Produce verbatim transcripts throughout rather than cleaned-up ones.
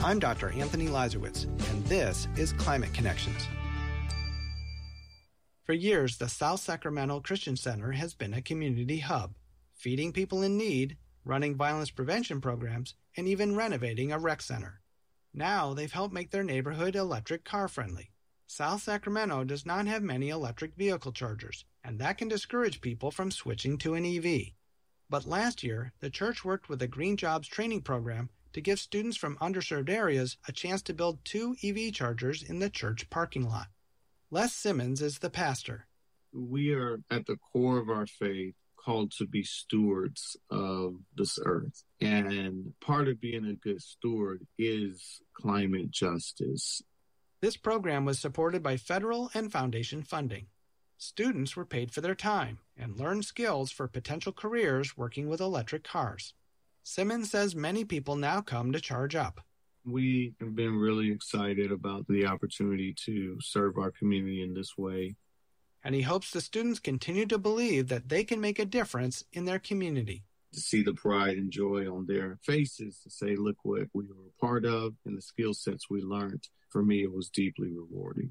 I'm Doctor Anthony Lazarowitz, and this is Climate Connections. For years, the South Sacramento Christian Center has been a community hub, feeding people in need, running violence prevention programs, and even renovating a rec center. Now they've helped make their neighborhood electric car friendly. South Sacramento does not have many electric vehicle chargers, and that can discourage people from switching to an E V. But last year, the church worked with a Green Jobs training program to give students from underserved areas a chance to build two E V chargers in the church parking lot. Les Simmons is the pastor. We are at the core of our faith called to be stewards of this earth. And part of being a good steward is climate justice. This program was supported by federal and foundation funding. Students were paid for their time and learned skills for potential careers working with electric cars. Simmons says many people now come to charge up. We have been really excited about the opportunity to serve our community in this way. And he hopes the students continue to believe that they can make a difference in their community. To see the pride and joy on their faces, to say, look what we were a part of and the skill sets we learned. For me, it was deeply rewarding.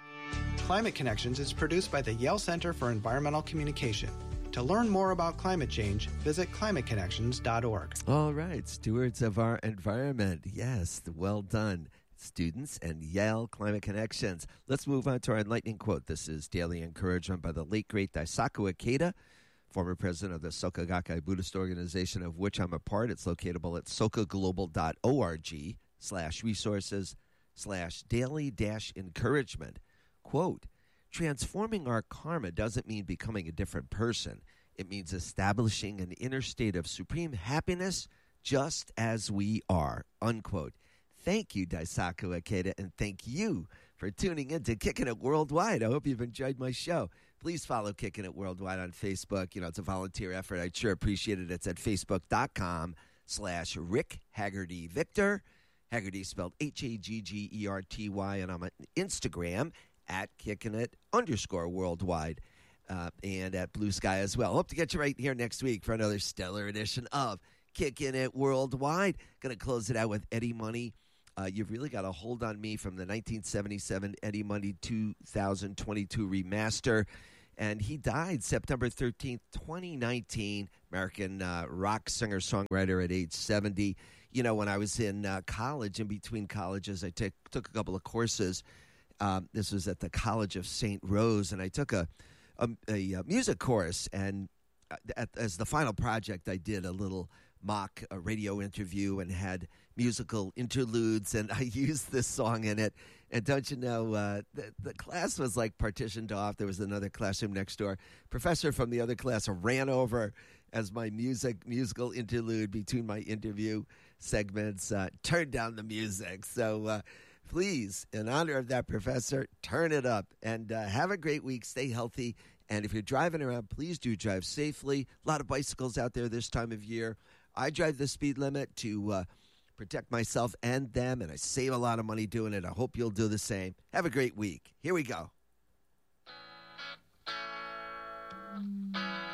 Climate Connections is produced by the Yale Center for Environmental Communication. To learn more about climate change, visit climate connections dot org. All right, stewards of our environment. Yes, well done, students and Yale Climate Connections. Let's move on to our enlightening quote. This is Daily Encouragement by the late, great Daisaku Ikeda, former president of the Soka Gakkai Buddhist organization, of which I'm a part. It's locatable at sokaglobal dot org slash resources slash daily dash encouragement. Quote, transforming our karma doesn't mean becoming a different person. It means establishing an inner state of supreme happiness just as we are, unquote. Thank you, Daisaku Ikeda, and thank you for tuning in to Kicking It Worldwide. I hope you've enjoyed my show. Please follow Kicking It Worldwide on Facebook. You know, it's a volunteer effort. I'd sure appreciate it. It's at facebook.com slash Rick Haggerty Victor. Haggerty spelled H A G G E R T Y, and I'm on Instagram at Kicking It underscore worldwide, uh, and at Blue Sky as well. Hope to get you right here next week for another stellar edition of Kicking It Worldwide. Going to close it out with Eddie Money. Uh, you've really got a hold on me from the nineteen seventy-seven Eddie Money two thousand twenty-two remaster. And he died September thirteenth, twenty nineteen, American uh, rock singer-songwriter at age seventy. You know, when I was in uh, college, in between colleges, I took took a couple of courses. Um, this was at the College of Saint Rose, and I took a, a, a music course. And at, as the final project, I did a little mock a radio interview and had musical interludes, and I used this song in it. And don't you know, uh, the, the class was like partitioned off. There was another classroom next door. Professor from the other class ran over as my music musical interlude between my interview segments, uh, turned down the music. So uh, please, in honor of that professor, turn it up. And uh, have a great week. Stay healthy. And if you're driving around, please do drive safely. A lot of bicycles out there this time of year. I drive the speed limit to uh, protect myself and them, and I save a lot of money doing it. I hope you'll do the same. Have a great week. Here we go.